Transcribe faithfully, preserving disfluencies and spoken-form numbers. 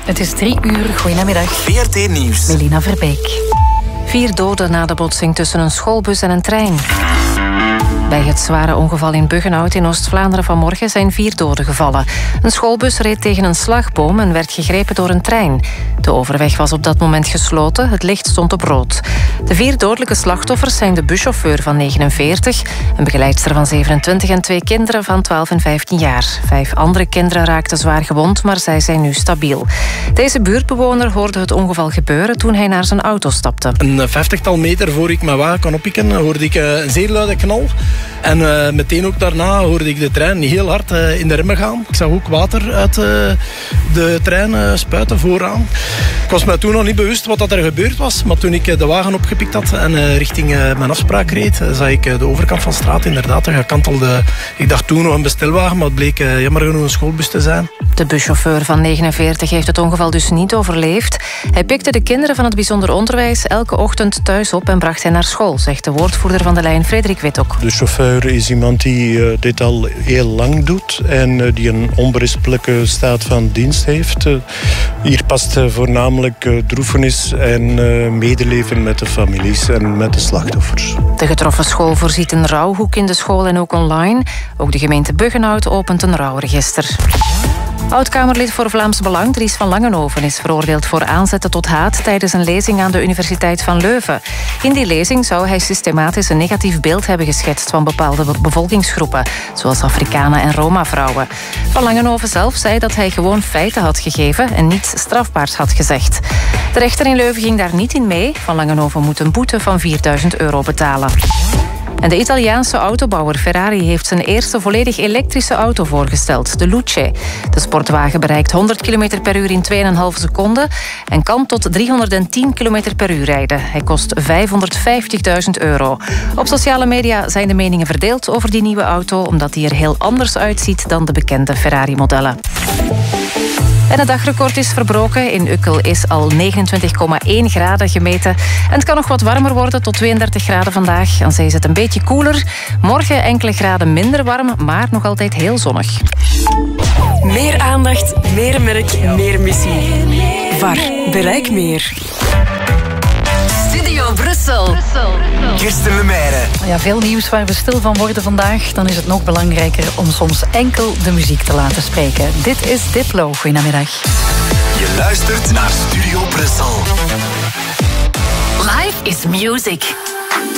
Het is drie uur. Goedemiddag. V R T Nieuws. Melina Verbeek. Vier doden na de botsing tussen een schoolbus en een trein. Bij het zware ongeval in Buggenhout in Oost-Vlaanderen vanmorgen zijn vier doden gevallen. Een schoolbus reed tegen een slagboom en werd gegrepen door een trein. De overweg was op dat moment gesloten, het licht stond op rood. De vier dodelijke slachtoffers zijn de buschauffeur van negenenveertig, een begeleidster van zevenentwintig en twee kinderen van twaalf en vijftien jaar. Vijf andere kinderen raakten zwaar gewond, maar zij zijn nu stabiel. Deze buurtbewoner hoorde het ongeval gebeuren toen hij naar zijn auto stapte. Een vijftigtal meter voor ik mijn wagen kon oppikken, hoorde ik een zeer luide knal. En uh, meteen ook daarna hoorde ik de trein heel hard uh, in de remmen gaan. Ik zag ook water uit uh, de trein uh, spuiten vooraan. Ik was me toen nog niet bewust wat dat er gebeurd was. Maar toen ik uh, de wagen opgepikt had en uh, richting uh, mijn afspraak reed, uh, zag ik uh, de overkant van de straat inderdaad een gekantelde... Ik dacht toen nog een bestelwagen, maar het bleek uh, jammer genoeg een schoolbus te zijn. De buschauffeur van negenenveertig heeft het ongeval dus niet overleefd. Hij pikte de kinderen van het bijzonder onderwijs elke ochtend thuis op en bracht hen naar school, zegt de woordvoerder van de lijn Frederik Wittok. De chauffeur is iemand die uh, dit al heel lang doet en uh, die een onberispelijke staat van dienst heeft. Uh, hier past uh, voornamelijk uh, droefenis en uh, medeleven met de families en met de slachtoffers. De getroffen school voorziet een rouwhoek in de school en ook online. Ook de gemeente Buggenhout opent een rouwregister. Oud-Kamerlid voor Vlaams Belang, Dries van Langenhoven, is veroordeeld voor aanzetten tot haat tijdens een lezing aan de Universiteit van Leuven. In die lezing zou hij systematisch een negatief beeld hebben geschetst van bepaalde bevolkingsgroepen, zoals Afrikanen en Roma-vrouwen. Van Langenhoven zelf zei dat hij gewoon feiten had gegeven en niets strafbaars had gezegd. De rechter in Leuven ging daar niet in mee. Van Langenhoven moet een boete van vierduizend euro betalen. En de Italiaanse autobouwer Ferrari heeft zijn eerste volledig elektrische auto voorgesteld, de Luce. De sportwagen bereikt honderd kilometer per uur in twee komma vijf seconden en kan tot driehonderdtien kilometer per uur rijden. Hij kost vijfhonderdvijftigduizend euro. Op sociale media zijn de meningen verdeeld over die nieuwe auto, omdat die er heel anders uitziet dan de bekende Ferrari-modellen. En het dagrecord is verbroken. In Ukkel is al negenentwintig komma één graden gemeten. En het kan nog wat warmer worden, tot tweeëndertig graden vandaag. Aan zee is het een beetje koeler. Morgen enkele graden minder warm, maar nog altijd heel zonnig. Meer aandacht, meer merk, meer missie. V A R. Bereik meer. Studio Brussel. Kirsten Lemaire. Ja, veel nieuws waar we stil van worden vandaag. Dan is het nog belangrijker om soms enkel de muziek te laten spreken. Dit is Diplo. Goedemiddag. Je luistert naar Studio Brussel. Life is music.